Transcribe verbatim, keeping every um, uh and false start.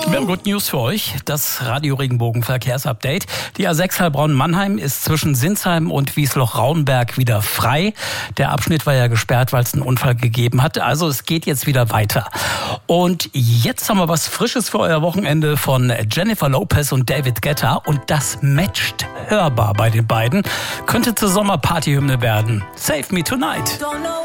Wir haben Good News für euch, das Radio-Regenbogen-Verkehrsupdate. Die A sechs Heilbronn-Mannheim ist zwischen Sinsheim und Wiesloch-Rauenberg wieder frei. Der Abschnitt war ja gesperrt, weil es einen Unfall gegeben hat. Also es geht jetzt wieder weiter. Und jetzt haben wir was Frisches für euer Wochenende von Jennifer Lopez und David Guetta. Und das matcht hörbar bei den beiden. Könnte zur Sommerpartyhymne werden. Save Me Tonight.